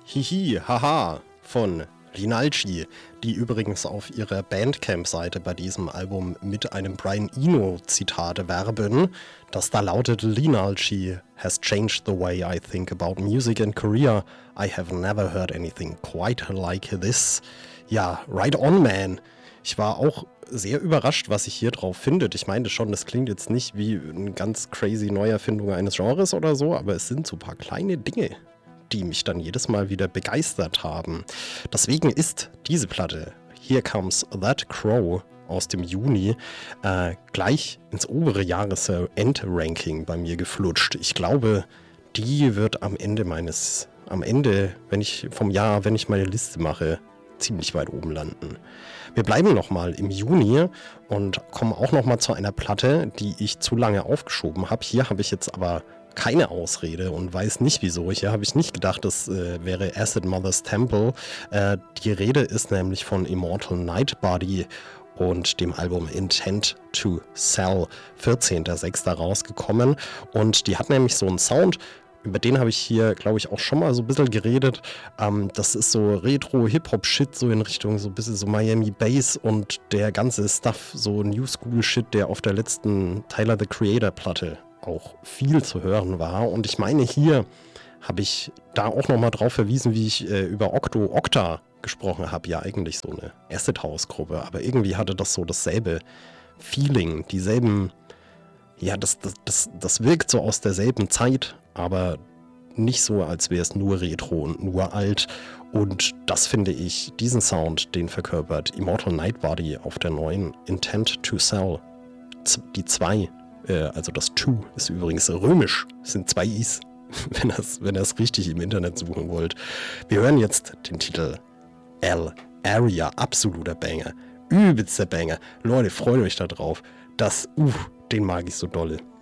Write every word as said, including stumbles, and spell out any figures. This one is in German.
Hihi, haha von Rinaldi, die übrigens auf ihrer Bandcamp-Seite bei diesem Album mit einem Brian Eno-Zitat werben, das da lautet: Rinaldi has changed the way I think about music and Korea. I have never heard anything quite like this. Ja, right on, man. Ich war auch sehr überrascht, was sich hier drauf findet. Ich meine schon, das klingt jetzt nicht wie eine ganz crazy Neuerfindung eines Genres oder so, aber es sind so ein paar kleine Dinge, die mich dann jedes Mal wieder begeistert haben. Deswegen ist diese Platte Here Comes That Crow aus dem Juni äh, gleich ins obere Jahresend-Ranking bei mir geflutscht. Ich glaube, die wird am Ende meines, am Ende, wenn ich vom Jahr, wenn ich meine Liste mache, ziemlich weit oben landen. Wir bleiben nochmal im Juni und kommen auch nochmal zu einer Platte, die ich zu lange aufgeschoben habe. Hier habe ich jetzt aber keine Ausrede und weiß nicht wieso. Hier habe ich nicht gedacht, das äh, wäre Acid Mother's Temple. Äh, die Rede ist nämlich von Immortal Nightbody und dem Album Intent to Sell, vierzehnter sechster rausgekommen. Und die hat nämlich so einen Sound, über den habe ich hier, glaube ich, auch schon mal so ein bisschen geredet. Ähm, das ist so Retro-Hip-Hop-Shit, so in Richtung so ein bisschen so Miami Bass und der ganze Stuff, so New School-Shit, der auf der letzten Tyler, the Creator-Platte auch viel zu hören war. Und ich meine, hier habe ich da auch nochmal drauf verwiesen, wie ich äh, über Octo Octa gesprochen habe. Ja, eigentlich so eine Acid-House-Gruppe, aber irgendwie hatte das so dasselbe Feeling, dieselben, ja, das, das, das, das wirkt so aus derselben Zeit, aber nicht so, als wäre es nur Retro und nur alt. Und das finde ich, diesen Sound, den verkörpert Immortal Nightbody auf der neuen Intent to Sell. Die zwei, äh, also das Two ist übrigens römisch, es sind zwei Is, wenn ihr es wenn ihr's richtig im Internet suchen wollt. Wir hören jetzt den Titel L Area, absoluter Banger, übelster Banger. Leute, freut euch da drauf. Das, uh, den mag ich so dolle.